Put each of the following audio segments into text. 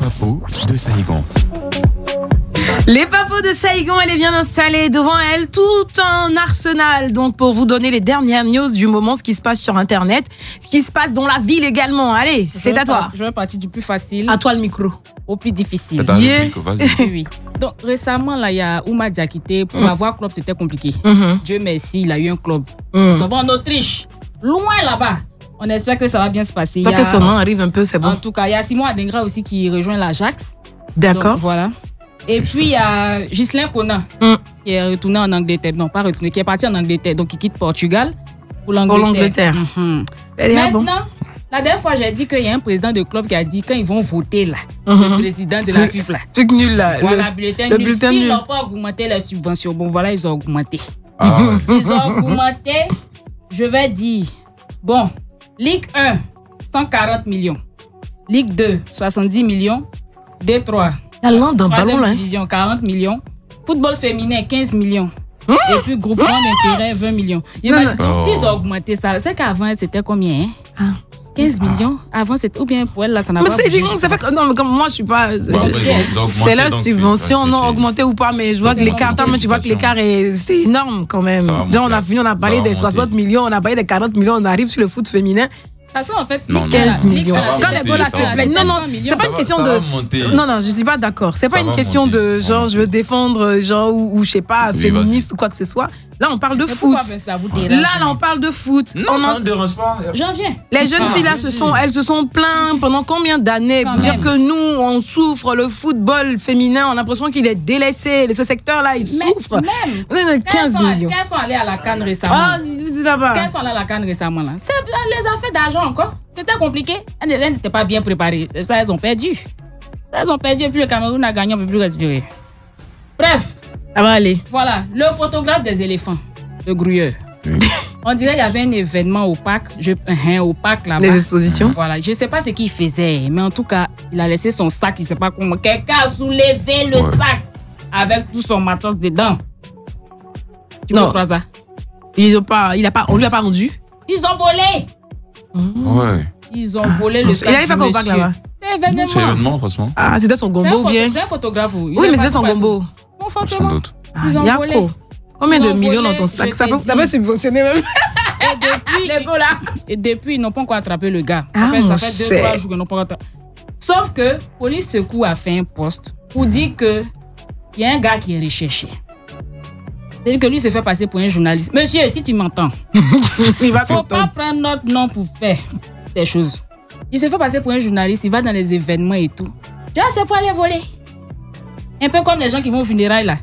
papos de Saigon. Les papos de Saigon, elle est bien installée. Devant elle, tout un arsenal. Donc, pour vous donner les dernières news du moment, ce qui se passe sur Internet, ce qui se passe dans la ville également. Allez, c'est à toi. Je vais partir du plus facile À toi le micro. au plus difficile. Yeah. Oui. Donc, récemment, là, il y a Ouma Diakité. Pour avoir club, c'était compliqué. Dieu merci, il a eu un club. Ça va en Autriche, loin là-bas. On espère que ça va bien se passer. Pas que son nom arrive un peu, c'est bon. En tout cas, il y a Simon Adingra aussi qui rejoint l'Ajax. D'accord. Donc, voilà. Et puis, il y a Ghislain Kona qui est retourné en Angleterre. Non, pas retourné, qui est parti en Angleterre. Donc, il quitte Portugal pour l'Angleterre. Maintenant, la dernière fois, j'ai dit qu'il y a un président de club qui a dit quand ils vont voter là, le président de la FIFA là. Truc nul là. Voilà, bulletin nul. S'ils n'ont pas augmenté les subventions, bon voilà, ils ont augmenté. Ils ont augmenté, je vais dire, bon, Ligue 1, 140 millions. Ligue 2, 70 millions. D3, La lande d'un ballon là. division, 40 millions. Football féminin, 15 millions. Et puis groupement d'intérêt, 20 millions. Donc, s'ils ont augmenté ça, c'est qu'avant, c'était combien 15 millions. Avant, c'était. Ou bien pour elle, là, ça n'a pas bougé. Ça fait que, non, mais comme moi, je suis pas. C'est la subvention, non, augmentée ou pas, mais je vois que l'écart, tu vois que l'écart c'est énorme quand même. Là, on a fini, on a parlé des 60 millions, on a parlé des 40 millions, on arrive sur le foot féminin. En fait, 15 millions. Quand les balles se plaignent. Non, c'est pas une question de. Non, je suis pas d'accord. C'est pas une question de genre, je veux défendre, genre, ou je sais pas, féministe ou quoi que ce soit. Là, on parle de foot. Là, on parle de foot. Non, ça ne dérange pas. J'en viens. Les jeunes filles là, elles se sont plaintes pendant combien d'années pour dire que nous, on souffre. Le football féminin, on a l'impression qu'il est délaissé. Ce secteur-là, il souffre. Même 15 millions. Quand sont allés à la CAN récemment. Quand sont allés à la CAN récemment là. C'est les affaires d'argent encore. C'était compliqué. Elles n'étaient pas bien préparées. Ça, elles ont perdu. Et puis le Cameroun a gagné, on ne peut plus respirer. Bref. Ça va aller. Voilà, le photographe des éléphants, le grouilleur. On dirait qu'il y avait un événement au parc, au parc là-bas. Des expositions. Voilà, je ne sais pas ce qu'il faisait, mais en tout cas, il a laissé son sac, je ne sais pas comment. Quelqu'un a soulevé le sac avec tout son matos dedans. Tu me crois ça? On lui a pas rendu. Ils ont volé. Ouais. Ils ont volé le sac. Il allait faire quoi au parc là-bas? C'est événement. C'est événement, franchement. Ah, c'était son gombo ou bien? C'est un photographe. Oui, mais c'était son gombo. Non, forcément. Sans doute. Ils ont volé. Combien de millions dans ton sac? Ça peut subventionner même. Et depuis, ils n'ont pas encore attrapé le gars. Ah, ça fait 2-3 jours qu'ils n'ont pas attrapé. Sauf que Police Secours a fait un post pour dire qu'il y a un gars qui est recherché. C'est-à-dire que lui se fait passer pour un journaliste. Monsieur, si tu m'entends, il ne faut pas prendre notre nom pour faire des choses. Il se fait passer pour un journaliste, il va dans les événements et tout. Tu vois, c'est pour aller voler. Un peu comme les gens qui vont au funérailles là.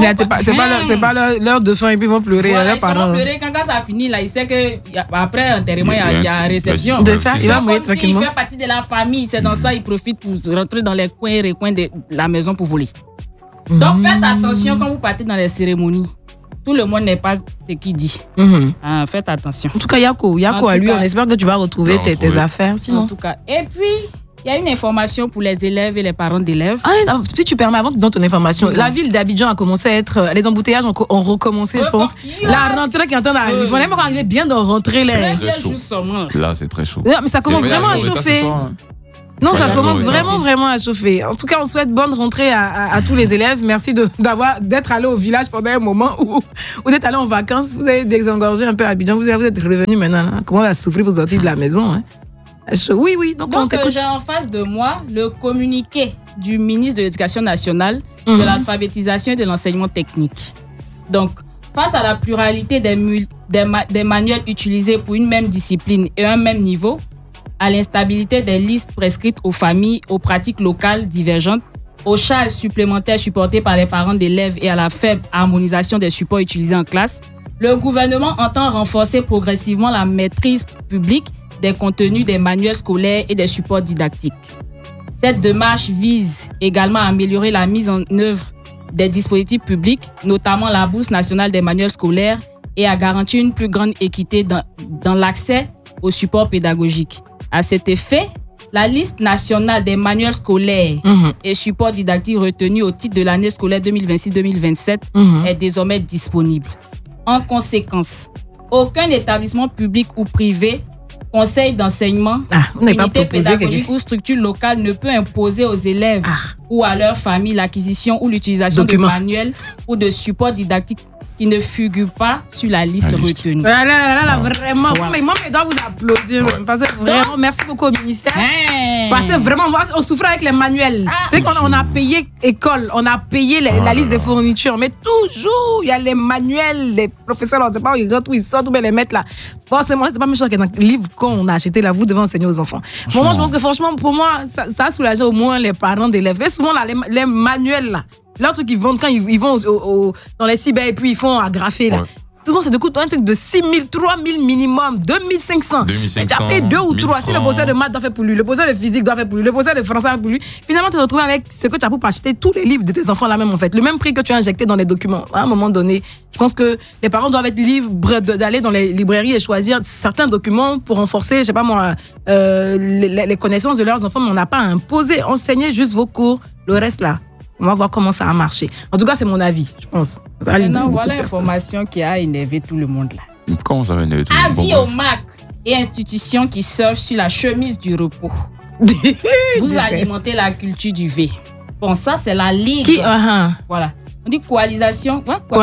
C'est pas l'heure de fin et puis ils vont pleurer. Voilà, ils vont pleurer quand ça finit là. Il sait qu'après enterrement, il y a réception. De ça, il va mourir tranquillement. Il fait partie de la famille. C'est dans ça il profite pour rentrer dans les coins et recoins de la maison pour voler. Donc faites attention quand vous partez dans les cérémonies. Tout le monde n'est pas ce qu'il dit. Faites attention. En tout cas, Yako à lui, on espère que tu vas retrouver tes affaires. Sinon. En tout cas. Et puis, il y a une information pour les élèves et les parents d'élèves. Si tu permets, avant de donner ton information, la ville d'Abidjan a commencé à être. Les embouteillages ont recommencé, je pense. La rentrée qui est en train d'arriver. On est encore arrivé bien dans rentrer les. Là, c'est très chaud. Non, mais ça commence vraiment à chauffer. Non, ça commence vraiment à chauffer. En tout cas, on souhaite bonne rentrée à tous les élèves. Merci d'être allé au village pendant un moment où vous êtes allé en vacances. Vous avez désengorgé un peu à Abidjan. Vous êtes revenu maintenant. Hein. Comment on a souffert pour sortir de la maison hein. Oui. Donc j'ai en face de moi le communiqué du ministre de l'Éducation nationale, de l'alphabétisation et de l'enseignement technique. Donc, face à la pluralité des manuels utilisés pour une même discipline et un même niveau, à l'instabilité des listes prescrites aux familles, aux pratiques locales divergentes, aux charges supplémentaires supportées par les parents d'élèves et à la faible harmonisation des supports utilisés en classe, le gouvernement entend renforcer progressivement la maîtrise publique des contenus des manuels scolaires et des supports didactiques. Cette démarche vise également à améliorer la mise en œuvre des dispositifs publics, notamment la bourse nationale des manuels scolaires, et à garantir une plus grande équité dans l'accès aux supports pédagogiques. À cet effet, la liste nationale des manuels scolaires et supports didactiques retenus au titre de l'année scolaire 2026-2027 est désormais disponible. En conséquence, aucun établissement public ou privé conseil d'enseignement, unité pédagogique ou structure locale ne peut imposer aux élèves ou à leur famille l'acquisition ou l'utilisation de manuels ou de supports didactiques qui ne figurent pas sur la liste retenue. Là, vraiment. Mais moi, je dois vous applaudir. Parce que vraiment, merci beaucoup au ministère. Parce que vraiment, on souffrait avec les manuels. C'est qu'on a payé école, on a payé la liste des fournitures. Mais toujours, il y a les manuels, les professeurs, on ne sait pas où ils rentrent, où ils sortent, où ils les mettent là. Forcément, c'est pas même chose que dans le livre qu'on a acheté là, vous devez enseigner aux enfants. Bon, moi, je pense que franchement, pour moi, ça a soulagé au moins les parents d'élèves. Mais souvent, là, les manuels là. Là, truc qu'ils vendent quand ils vont dans les cyber et puis ils font agrafer là. Souvent, c'est de coût un truc de 6 000, 3 000 minimum, 2 500. Mais tu as payé 2 ou 3. Si le professeur de maths doit faire pour lui, le professeur de physique doit faire pour lui, le professeur de français doit faire pour lui. Finalement, tu te retrouves avec ce que tu as pour acheter tous les livres de tes enfants là même en fait. Le même prix que tu as injecté dans les documents. À un moment donné, je pense que les parents doivent être libres d'aller dans les librairies et choisir certains documents pour renforcer, je sais pas moi, les connaissances de leurs enfants. Mais on n'a pas à imposer. Enseignez juste vos cours. Le reste là. On va voir comment ça a marché. En tout cas, c'est mon avis, je pense. Maintenant, voilà l'information qui a énervé tout le monde là. Comment ça va énerver tout le monde? Avis aux marques et institutions qui surfent sur la chemise du repos. Vous alimentez la culture du V. Bon, ça, c'est la Ligue. Voilà. On dit coalition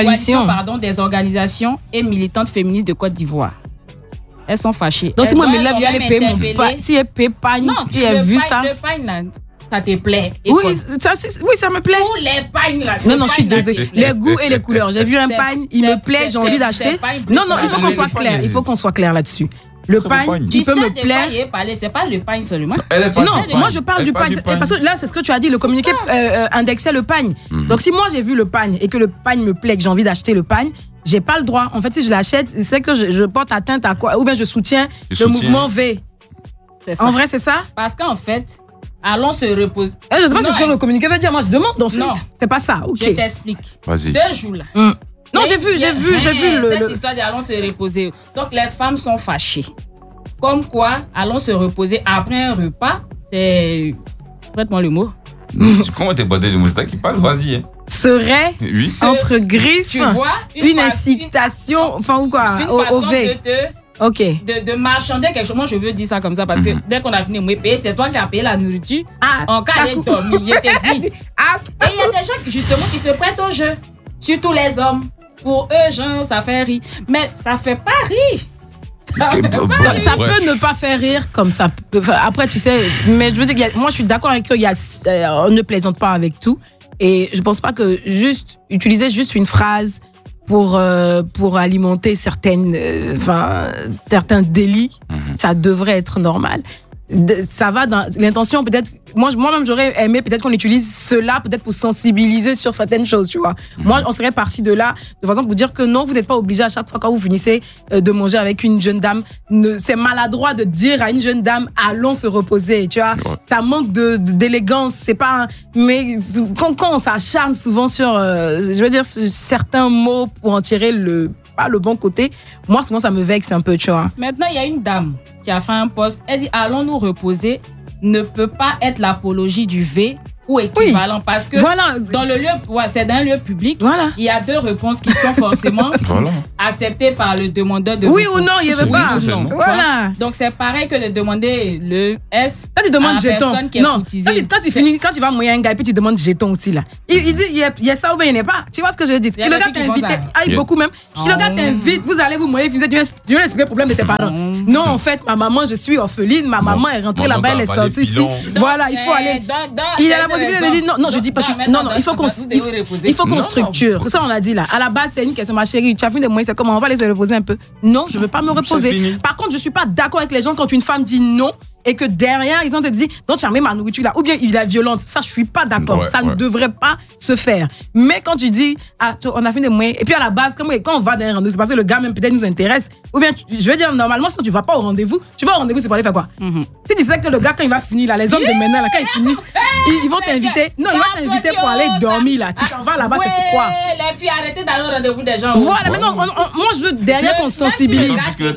des organisations et militantes féministes de Côte d'Ivoire. Elles sont fâchées. Donc, si moi, mes lèvres, il y a les paiements. Si il y a pagne, tu as vu ça? Ça te plaît? Oui, ça me plaît. Ou les pagnes là. Non, je suis désolée. Les goûts et les couleurs. J'ai vu un pagne, il me plaît, j'ai envie d'acheter. Non, il faut qu'on soit clair. Il faut qu'on soit clair là-dessus. Le pagne, tu peux me plaire. C'est pas le pagne seulement. Non, moi je parle du pagne. Parce que là, c'est ce que tu as dit. Le communiqué indexait le pagne. Donc si moi j'ai vu le pagne et que le pagne me plaît, que j'ai envie d'acheter le pagne, j'ai pas le droit. En fait, si je l'achète, c'est que je porte atteinte à quoi? Ou bien je soutiens le mouvement V. En vrai, c'est ça? Parce qu'en fait, allons se reposer. Je sais pas ce que le communiqué veut dire. Moi, je demande en fait. C'est pas ça. Ok. Je t'explique. Vas-y. 2 jours là. Non, j'ai vu cette histoire de allons se reposer. Donc les femmes sont fâchées. Comme quoi, allons se reposer après un repas, c'est... Prête-moi le mot. Comment t'es pas des moustaches qui parlent? Vas-y. Hein. Serait, entre griffes, tu vois, une incitation, enfin ou quoi, au V. De marchander quelque chose. Moi, je veux dire ça comme ça parce que dès qu'on a fini, c'est toi qui as payé la nourriture. En cas de dormir, il était dit. Et il y a des gens justement qui se prêtent au jeu. Surtout les hommes. Pour eux, genre, ça fait rire. Mais ça fait pas rire. Ça peut ne pas faire rire comme ça. Après, tu sais, mais je veux dire, moi, je suis d'accord avec eux. On ne plaisante pas avec tout. Et je pense pas que utiliser juste une phrase pour alimenter certains délits, ça devrait être normal. Ça va dans l'intention peut-être. Moi-même j'aurais aimé peut-être qu'on utilise cela peut-être pour sensibiliser sur certaines choses, tu vois. Moi, on serait parti de là de façon pour dire que non, vous n'êtes pas obligé à chaque fois quand vous finissez de manger avec une jeune dame. C'est maladroit de dire à une jeune dame allons se reposer, tu vois. Ça manque d'élégance, c'est pas. Mais quand on s'acharne souvent sur, je veux dire, sur certains mots pour en tirer le bon côté, moi souvent ça me vexe un peu, tu vois. Maintenant, il y a une dame qui a fait un post, elle dit allons nous reposer ne peut pas être l'apologie du V ou équivalent parce que dans le lieu, c'est dans un lieu public, il y a 2 réponses qui sont forcément acceptées par le demandeur de oui ou non, il veut pas. Voilà. Donc c'est pareil que de demander le S quand tu demandes à la jeton. personne qui est cotisée. Quand tu vas moyen un gars et puis tu demandes jeton aussi là. Il dit il y a ça ou bien il n'y a pas. Tu vois ce que je veux dire? Le gars t'invite, beaucoup même. Si le gars t'invite, vous allez vous moyer, tu viens expliquer le problème de tes parents. Non, en fait, ma maman, je suis orpheline, ma maman est rentrée là-bas, elle est sortie ici. Voilà, il faut aller. Il y a la possibilité de dire non, je dis pas. Non, il faut qu'on structure. C'est ça, on a dit là. À la base, c'est une question, ma chérie. Tu as fini de moyen, c'est comment on va aller se reposer un peu? Non, je veux pas me reposer. Par contre, je suis pas d'accord avec les gens quand une femme dit non. Et que derrière, ils ont te dit, non, tu as mis ma nourriture là. Ou bien il est violente. Ça, je suis pas d'accord. Ça ne devrait pas se faire. Mais quand tu dis, on a fait des moyens. Et puis à la base, quand on va dans un rendez-vous, c'est parce que le gars même peut-être nous intéresse. Ou bien, je veux dire, normalement, si tu vas pas au rendez-vous, tu vas au rendez-vous, c'est pour aller faire quoi? Si tu sais que le gars, quand il va finir là, les hommes de maintenant, là, quand ils finissent, ils vont t'inviter. Non, ils vont t'inviter pour aller dormir là. Tu t'en vas là-bas, c'est pourquoi. Les filles, arrêtez d'aller au rendez-vous des gens. Voilà, maintenant, moi je veux derrière qu'on sensibilise.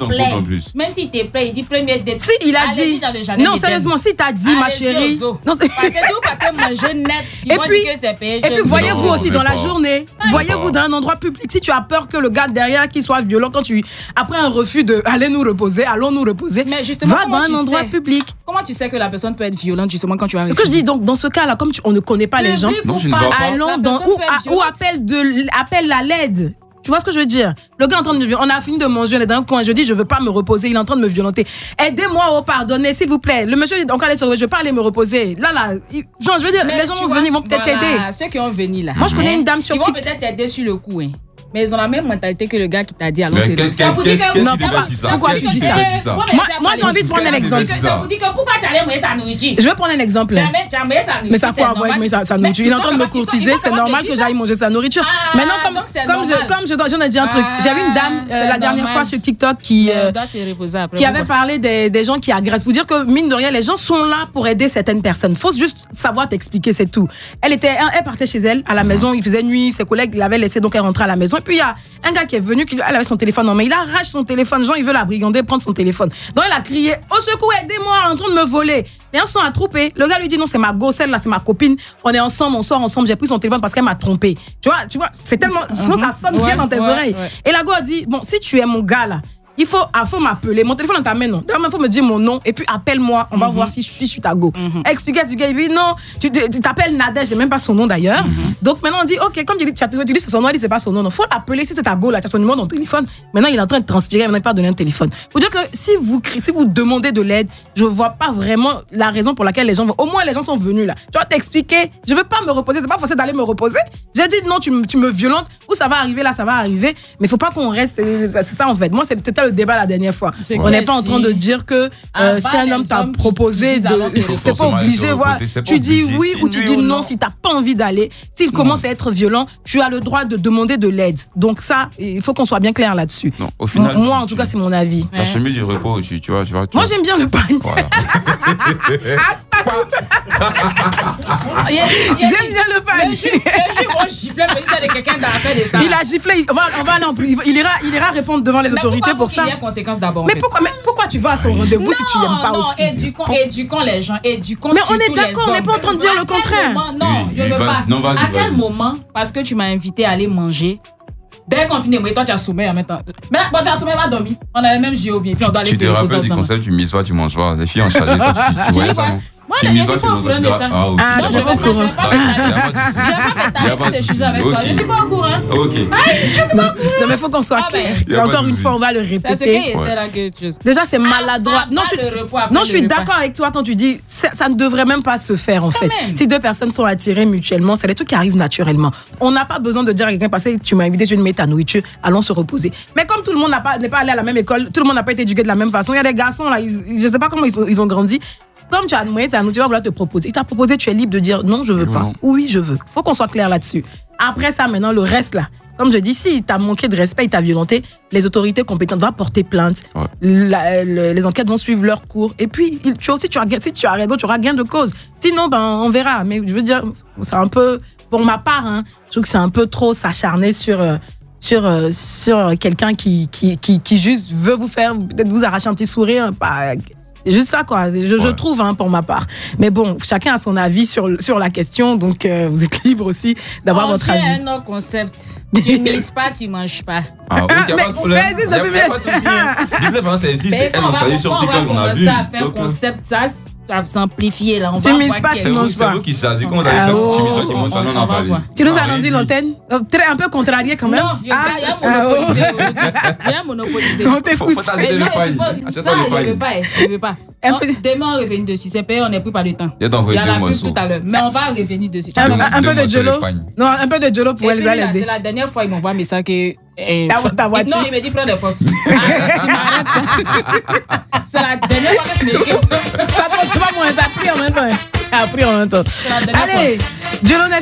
Même s'il te plaît, il dit premier date. Si il a dit. Non, sérieusement, si t'as dit, ma chérie. Parce que si vous partez manger net, ils vont dire que c'est payé. Et puis, voyez-vous aussi dans la journée, voyez-vous dans un endroit public, si tu as peur que le gars derrière qu'il soit violent, quand après un refus de aller nous reposer, allons nous reposer, mais justement, va dans un endroit public. Comment tu sais que la personne peut être violente justement quand tu arrives? Ce que je dis, donc dans ce cas-là, comme on ne connaît pas les gens, allons dans ou appelle la LED. Tu vois ce que je veux dire? Le gars est en train de me violenter. On a fini de manger, on est dans un coin. Je dis, je veux pas me reposer. Il est en train de me violenter. Aidez-moi, pardonnez, s'il vous plaît. Le monsieur dit, donc allez sur je veux pas aller me reposer. Là, genre, je veux dire, les gens vont venir, ils vont peut-être t'aider. Ceux qui ont venu là. Moi, je connais une dame sur TikTok. Ils vont peut-être t'aider sur le coup, hein. Mais ils ont la même mentalité que le gars qui t'a dit allons pourquoi tu dis ça? Moi j'ai envie de prendre un exemple. Pourquoi tu allais manger sa nourriture? Je vais prendre un exemple. Mais ça quoi avoir avec sa nourriture? Il est en train de me courtiser, c'est normal que j'aille manger sa nourriture. Maintenant comme je dois dire un truc, j'avais une dame la dernière fois sur TikTok qui avait parlé des gens qui agressent. Pour dire que mine de rien, les gens sont là pour aider certaines personnes. Faut juste savoir t'expliquer, c'est tout. Elle partait chez elle à la maison, il faisait nuit, ses collègues l'avaient laissée, donc elle rentrait à la maison. Et puis il y a un gars qui est venu, elle avait son téléphone en main, il arrache son téléphone, genre il veut la brigander, prendre son téléphone. Donc elle a crié au secours, aidez-moi, en train de me voler. Les gens sont attroupés. Le gars lui dit non, c'est ma go, celle-là, c'est ma copine. On est ensemble, on sort ensemble. J'ai pris son téléphone parce qu'elle m'a trompé. Tu vois, c'est tellement, ça sonne bien dans tes oreilles. Et la go a dit bon, si tu es mon gars là, il faut m'appeler. Mon téléphone dans ta main, non. Il faut me dire mon nom et puis appelle-moi. On va voir si je suis sur ta go. Expliquer. Il dit non, tu t'appelles Nadège, c'est même pas son nom d'ailleurs. Donc maintenant on dit ok, comme tu dis c'est son nom, il dit c'est pas son nom. Non, faut l'appeler si c'est ta go là, tu as son numéro dans ton téléphone. Maintenant il est en train de transpirer, maintenant il pas donner un téléphone. Faut dire que si vous demandez de l'aide, je vois pas vraiment la raison pour laquelle les gens vont. Au moins les gens sont venus là. Tu vas t'expliquer. Je veux pas me reposer, c'est pas forcé d'aller me reposer. J'ai dit non, tu me violentes ou ça va arriver là, ça va arriver. Mais faut pas qu'on reste. C'est ça en fait. Moi c'était le débat la dernière fois. On n'est pas en train de dire que si un homme t'a proposé t'es pas obligé, voilà. Tu dis oui ou tu dis non si t'as pas envie d'aller. S'il commence à être violent, tu as le droit de demander de l'aide. Donc ça, il faut qu'on soit bien clair là-dessus. Non, au final, moi en tout cas c'est mon avis. La chemise du repos, tu vois. Moi j'aime bien le pagne. Voilà. J'aime bien le pagne. Il a giflé. On va aller en plus. Il ira répondre devant les autorités pour ça. D'abord. Mais pourquoi tu vas à son rendez-vous si tu l'aimes pas aussi? Éduquons les gens, éduquons. Mais on est d'accord, on n'est pas en train de dire le contraire. Non, je veux pas. Non, vas-y. À quel moment, parce que tu m'as invité à aller manger, dès qu'on finit, toi tu as sommeil en même temps. Mais là, tu as sommeil, va dormir. On a les mêmes yeux bien, puis on doit aller faire. Tu te rappelles du concept, tu mises pas, tu manges pas. Les filles en chalet, tu vois ça, non? Moi, je suis pas au courant de ça. Tu n'es pas au courant. Je vais pas m'étaler ces sujets avec toi. Je suis pas au courant. Ok. Non, mais il faut qu'on soit clair. Et encore une fois, on va le répéter. Déjà, c'est maladroit. Non, je suis d'accord avec toi quand tu dis ça ne devrait même pas se faire en fait. Si deux personnes sont attirées mutuellement, c'est des trucs qui arrivent naturellement. On n'a pas besoin de dire à quelqu'un passer, tu m'as invité, je vais te mettre ta nourriture, allons se reposer. Mais comme tout le monde n'est pas allé à la même école, tout le monde n'a pas été éduqué de la même façon. Il y a des garçons là, je sais pas comment ils ont grandi. Comme tu as demandé, tu vas vouloir te proposer. Il t'a proposé, tu es libre de dire non, je veux pas. Oui, je veux. Faut qu'on soit clair là-dessus. Après ça, maintenant, le reste là. Comme je dis, si tu as manqué de respect, il t'a violenté, les autorités compétentes vont porter plainte. Ouais. Les enquêtes vont suivre leur cours. Et puis, si tu as raison, tu auras gain de cause. Sinon, on verra. Mais je veux dire, c'est un peu, pour ma part, je trouve que c'est un peu trop s'acharner sur quelqu'un qui juste veut vous faire, peut-être vous arracher un petit sourire. C'est juste ça, quoi. Je trouve, pour ma part. Mais bon, chacun a son avis sur la question, donc vous êtes libre aussi d'avoir votre avis. On fait un autre concept. Tu mises pas, tu manges pas. Ah oui, il n'y a pas de problème. Il n'y a pas de souci. Dis-le, ça existe. Elle a choisi sur TikTok, on a vu. On va faire un concept, ça s'amplifier là. Tu mises pas, tu manges pas. C'est vous qui choisissez. Comment t'allais faire? Tu mises pas, tu manges pas. Non, on n'a pas vu. Tu nous as rendu l'antenne un peu contrarié quand même. Non, il y a monopolisé. On t'écoute. Faut t'acheter le pain. Ça, il veut pas. Demain, on revient dessus. C'est payé, on n'est plus pas de temps. Il y a la pub tout à l'heure. Mais on va revenir dessus. Un peu de Jolo. Non, un peu de Jolo pour les aider. C'est la dernière fois, ils m'envoient un message que. Ta voiture. Non, il me dit prends des forces. Tu m'arrêtes ça. C'est la dernière fois que tu m'écris. Pas moi, t'as pris en même temps. Allez, Jolo